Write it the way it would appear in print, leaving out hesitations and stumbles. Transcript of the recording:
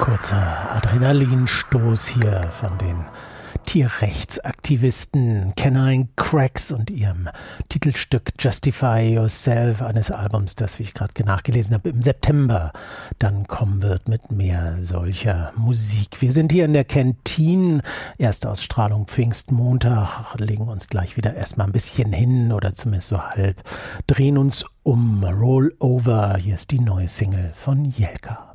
Kurzer Adrenalinstoß hier von den Tierrechtsaktivisten Canine Cracks und ihrem Titelstück Justify Yourself, eines Albums, das, wie ich gerade nachgelesen habe, im September dann kommen wird mit mehr solcher Musik. Wir sind hier in der Kantine, Erstausstrahlung Pfingstmontag, legen uns gleich wieder erstmal ein bisschen hin oder zumindest so halb, drehen uns um. Roll Over, hier ist die neue Single von Jelka.